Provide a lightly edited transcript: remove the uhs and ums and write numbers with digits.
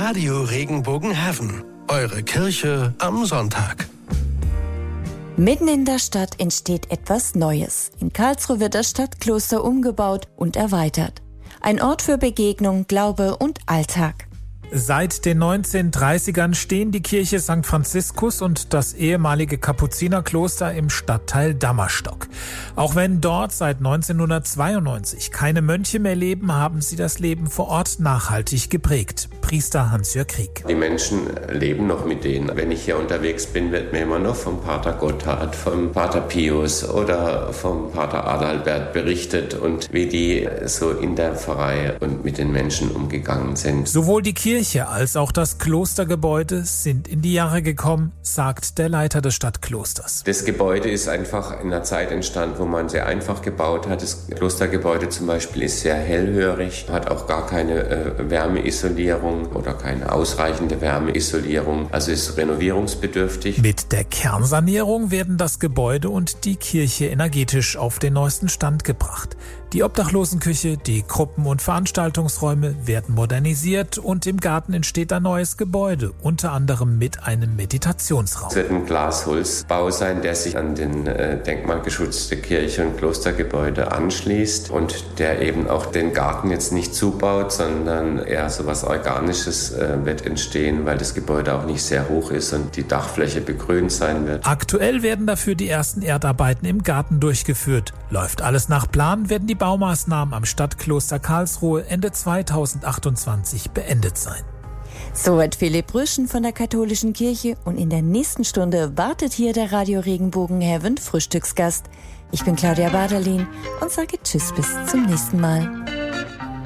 Radio Regenbogen Heaven. Eure Kirche am Sonntag. Mitten in der Stadt entsteht etwas Neues. In Karlsruhe wird das Stadtkloster umgebaut und erweitert. Ein Ort für Begegnung, Glaube und Alltag. Seit den 1930ern stehen die Kirche St. Franziskus und das ehemalige Kapuzinerkloster im Stadtteil Dammerstock. Auch wenn dort seit 1992 keine Mönche mehr leben, haben sie das Leben vor Ort nachhaltig geprägt. Priester Hans-Jörg Krieg. Die Menschen leben noch mit denen. Wenn ich hier unterwegs bin, wird mir immer noch vom Pater Gotthard, vom Pater Pius oder vom Pater Adalbert berichtet und wie die so in der Pfarrei und mit den Menschen umgegangen sind. Sowohl die Kirche als auch das Klostergebäude sind in die Jahre gekommen, sagt der Leiter des Stadtklosters. Das Gebäude ist einfach in einer Zeit entstanden, wo man sehr einfach gebaut hat. Das Klostergebäude zum Beispiel ist sehr hellhörig, hat auch gar keine Wärmeisolierung oder keine ausreichende Wärmeisolierung, also ist renovierungsbedürftig. Mit der Kernsanierung werden das Gebäude und die Kirche energetisch auf den neuesten Stand gebracht. Die Obdachlosenküche, die Gruppen- und Veranstaltungsräume werden modernisiert und im Garten entsteht ein neues Gebäude, unter anderem mit einem Meditationsraum. Es wird ein Glasholzbau sein, der sich an den denkmalgeschützte Kirche- und Klostergebäude anschließt und der eben auch den Garten jetzt nicht zubaut, sondern eher so was Organisches wird entstehen, weil das Gebäude auch nicht sehr hoch ist und die Dachfläche begrünt sein wird. Aktuell werden dafür die ersten Erdarbeiten im Garten durchgeführt. Läuft alles nach Plan, werden die Baumaßnahmen am Stadtkloster Karlsruhe Ende 2028 beendet sein. Soweit Philipp Rüschen von der Katholischen Kirche und in der nächsten Stunde wartet hier der Radio Regenbogen Heaven Frühstücksgast. Ich bin Claudia Baderlin und sage Tschüss bis zum nächsten Mal.